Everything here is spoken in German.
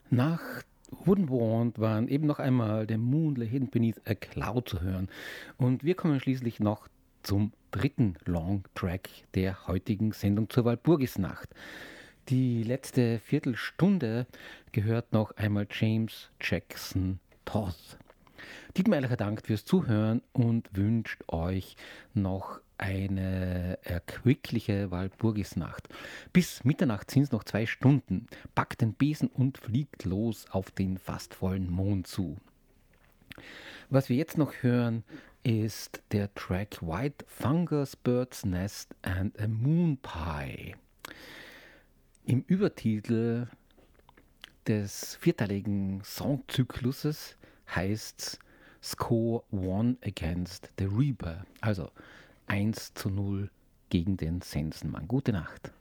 Nach Wooden Wand waren eben noch einmal der Moonlit Hidden Beneath a Cloud zu hören. Und wir kommen schließlich noch zum dritten Long-Track der heutigen Sendung zur Walpurgisnacht. Die letzte Viertelstunde gehört noch einmal James Jackson Toth. Dietmar Eilacher dankt fürs Zuhören und wünscht euch noch eine erquickliche Walpurgisnacht. Bis Mitternacht sind es noch 2 Stunden. Packt den Besen und fliegt los auf den fast vollen Mond zu. Was wir jetzt noch hören, ist der Track White Fungus Bird's Nest and a Moon Pie. Im Übertitel des vierteiligen Songzykluses heißt Score 1 against the Reaper, also 1:0 gegen den Sensenmann. Gute Nacht.